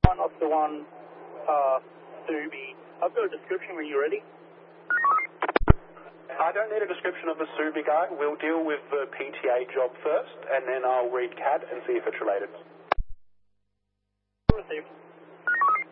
Oscar 1, Subi. I've got a description when you're ready. I don't need a description of the Subi guy. We'll deal with the PTA job first, and then I'll read CAD and see if it's related. Received.